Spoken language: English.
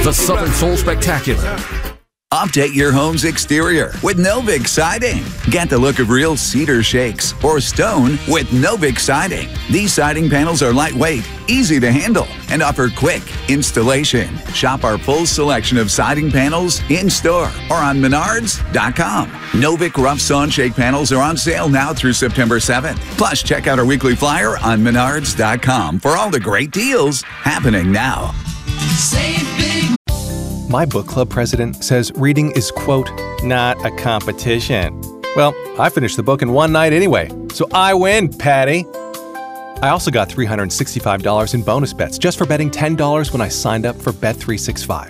The Southern Soul Spectacular. Update your home's exterior with Novik Siding. Get the look of real cedar shakes or stone with Novik Siding. These siding panels are lightweight, easy to handle, and offer quick installation. Shop our full selection of siding panels in-store or on Menards.com. Novik Rough Saw and Shake panels are on sale now through September 7th. Plus, check out our weekly flyer on Menards.com for all the great deals happening now. Save big. My book club president says reading is, quote, not a competition. Well, I finished the book in one night anyway, so I win, Patty. I also got $365 in bonus bets just for betting $10 when I signed up for Bet365.